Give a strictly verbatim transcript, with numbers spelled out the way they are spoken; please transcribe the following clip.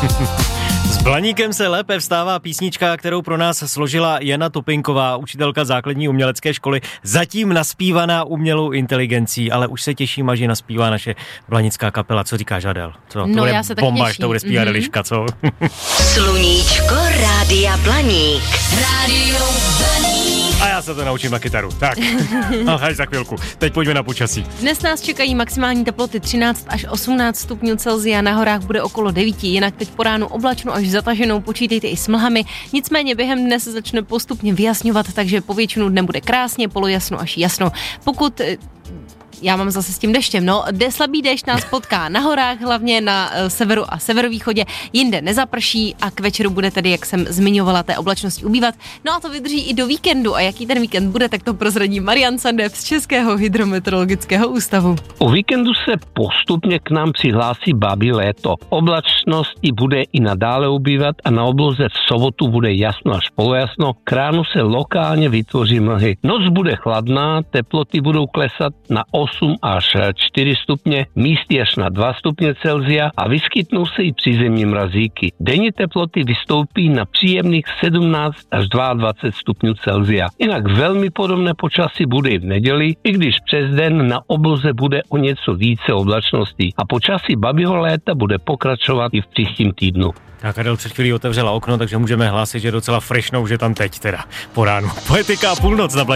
S Blaníkem se lépe vstává písnička, kterou pro nás složila Jana Topinková, učitelka základní umělecké školy, zatím naspívaná umělou inteligencí, ale už se těším, až je naspívá naše blanická kapela. Co říkáš, Adel? Co? To no, bude já se bomba, tak až to bude zpívat mm-hmm. Eliška, co? Sluníčko Rádia Blaník. Rádio Blaník. A já se to naučím na kytaru. Tak, no, až za chvilku. Teď pojďme na počasí. Dnes nás čekají maximální teploty třináct až osmnáct stupňů Celsia, na horách bude okolo devět, jinak teď po ránu oblačno až zataženou, počítejte i s mlhami. Nicméně během dne se začne postupně vyjasňovat, takže po většinu dne bude krásně, polojasno až jasno. Pokud já mám zase s tím deštěm, no, de slabý déšť nás potká na horách, hlavně na uh, severu a severovýchodě, jinde nezaprší a k večeru bude tedy, jak jsem zmiňovala, té oblačnosti ubývat. No a to vydrží i do víkendu a jaký ten víkend bude, tak to prozradí Marian Sandev z Českého hydrometeorologického ústavu. O víkendu se postupně k nám přihlásí babí léto. Oblačnosti bude i nadále ubývat a na obloze v sobotu bude jasno až polojasno, k ránu se lokálně vytvoří mlhy. Noc bude chladná, teploty budou klesat na osm až čtyři stupně, místy až na dva stupně Celsia a vyskytnou se i přízemní mrazíky. Denní teploty vystoupí na příjemných sedmnáct až dvacet dva stupňů Celsia. Jinak velmi podobné počasí bude i v neděli, i když přes den na obloze bude o něco více oblačností a počasí babího léta bude pokračovat i v příštím týdnu. Tak Adel před chvílí otevřela okno, takže můžeme hlásit, že je docela frešnou, že tam teď teda po ránu. Poetika a půlnoc na Blaníku.